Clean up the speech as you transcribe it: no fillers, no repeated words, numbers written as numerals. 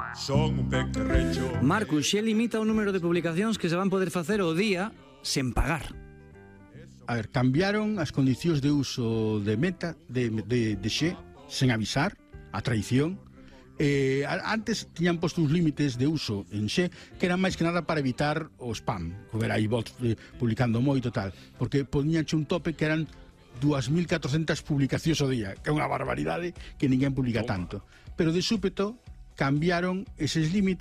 Son un pequerrecho. Marcus, xe limita o número de publicacións que se van poder facer ao día sen pagar. A ver, cambiaron as condicións de uso de Meta, de Xe, sen avisar, a traición. Antes tiñan posto uns límites de uso en Xe que eran máis que nada para evitar o spam, que ver aí bots publicando moito tal, porque poñanche un tope que eran 2.400 publicacións ao día, que é unha barbaridade que ninguén publica tanto. Pero de súpeto cambiaron eses límites